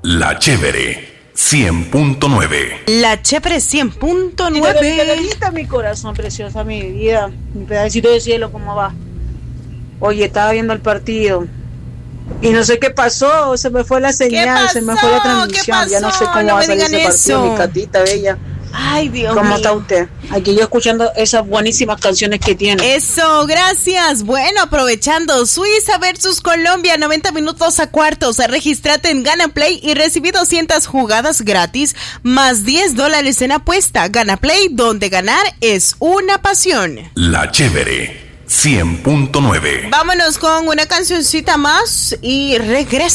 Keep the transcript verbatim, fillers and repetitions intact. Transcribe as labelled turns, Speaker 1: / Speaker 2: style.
Speaker 1: La Chévere cien punto nueve.
Speaker 2: La Chévere cien punto nueve.
Speaker 3: Carolita, mi corazón preciosa, mi vida, mi pedacito de cielo, ¿cómo va? Oye, estaba viendo el partido y no sé qué pasó, se me fue la señal, se me fue la transmisión, ya no sé cómo
Speaker 2: no
Speaker 3: va a salir ese partido, mi Catita bella.
Speaker 2: Ay, Dios
Speaker 3: ¿Cómo
Speaker 2: mío.
Speaker 3: está usted? Aquí yo escuchando esas buenísimas canciones que tiene.
Speaker 2: Eso, gracias. Bueno, aprovechando Suiza versus Colombia, noventa minutos a cuartos. Regístrate en Gana Play y recibí doscientas jugadas gratis más diez dólares en apuesta. Gana Play, donde ganar es una pasión.
Speaker 1: La Chévere cien punto nueve.
Speaker 2: Vámonos con una cancioncita más y regreso.